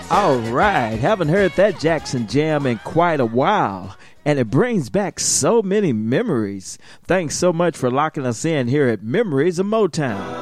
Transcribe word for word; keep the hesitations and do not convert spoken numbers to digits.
All right, haven't heard that Jackson Jam in quite a while, and it brings back so many memories. Thanks so much for locking us in here at Memories of Motown.